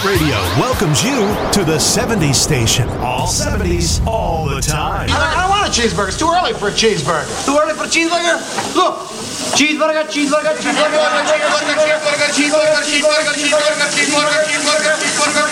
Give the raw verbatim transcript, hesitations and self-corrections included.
Radio welcomes you to the seventies station. All seventies, all the time. I, I don't want a cheeseburger. It's too early for a cheeseburger. Too early for a cheeseburger? Look. Cheeseburger, cheeseburger, cheeseburger, cheeseburger, cheeseburger, cheeseburger, cheeseburger, cheeseburger, cheeseburger, cheeseburger, cheeseburger, cheeseburger.